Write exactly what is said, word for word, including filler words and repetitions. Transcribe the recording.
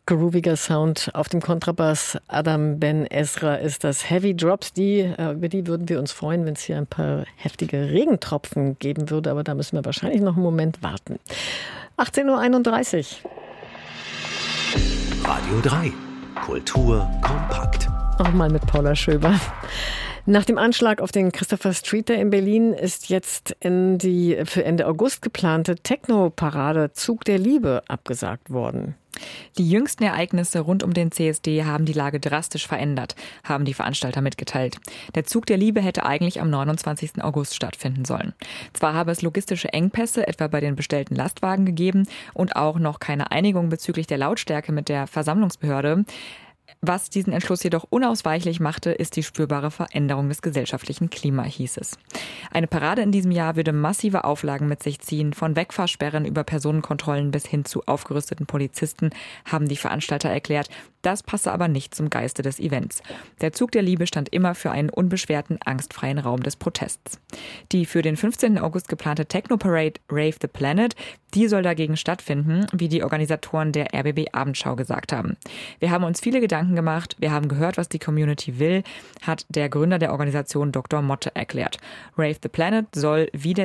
grooviger Sound auf dem Kontrabass. Adam Ben Ezra ist das. Heavy Drops, die, über die würden wir uns freuen, wenn es hier ein paar heftige Regentropfen geben würde. Aber da müssen wir wahrscheinlich noch einen Moment warten. achtzehn Uhr einunddreißig. Radio drei. Kultur kompakt. Auch mal mit Paula Schöber. Nach dem Anschlag auf den Christopher Street in Berlin ist jetzt in die für Ende August geplante Techno-Parade Zug der Liebe abgesagt worden. Die jüngsten Ereignisse rund um den C S D haben die Lage drastisch verändert, haben die Veranstalter mitgeteilt. Der Zug der Liebe hätte eigentlich am neunundzwanzigsten August stattfinden sollen. Zwar habe es logistische Engpässe, etwa bei den bestellten Lastwagen gegeben und auch noch keine Einigung bezüglich der Lautstärke mit der Versammlungsbehörde. Was diesen Entschluss jedoch unausweichlich machte, ist die spürbare Veränderung des gesellschaftlichen Klimas, hieß es. Eine Parade in diesem Jahr würde massive Auflagen mit sich ziehen. Von Wegfahrsperren über Personenkontrollen bis hin zu aufgerüsteten Polizisten, haben die Veranstalter erklärt. Das passe aber nicht zum Geiste des Events. Der Zug der Liebe stand immer für einen unbeschwerten, angstfreien Raum des Protests. Die für den fünfzehnten August geplante Techno-Parade Rave the Planet, die soll dagegen stattfinden, wie die Organisatoren der R B B Abendschau gesagt haben. Wir haben uns viele Gedanken gemacht, wir haben gehört, was die Community will, hat der Gründer der Organisation Doktor Motte erklärt. Rave the Planet soll wie der